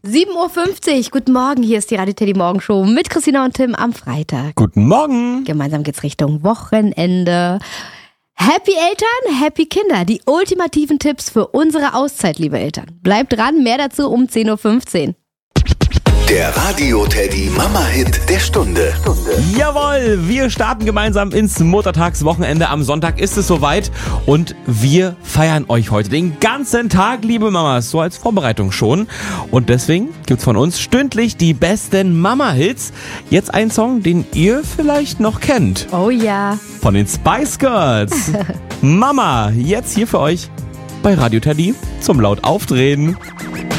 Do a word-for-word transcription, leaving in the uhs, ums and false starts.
sieben Uhr fünfzig, guten Morgen, hier ist die Radio Teddy Morgenshow mit Christina und Tim am Freitag. Guten Morgen. Gemeinsam geht's Richtung Wochenende. Happy Eltern, happy Kinder, die ultimativen Tipps für unsere Auszeit, liebe Eltern. Bleibt dran, mehr dazu um zehn Uhr fünfzehn. Der Radio Teddy Mama-Hit der Stunde. Jawohl, wir starten gemeinsam ins Muttertagswochenende. Am Sonntag ist es soweit und wir feiern euch heute den ganzen Tag, liebe Mamas, so als Vorbereitung schon. Und deswegen gibt's von uns stündlich die besten Mama-Hits. Jetzt ein Song, den ihr vielleicht noch kennt. Oh ja. Von den Spice Girls. Mama, jetzt hier für euch bei Radio Teddy zum laut aufdrehen.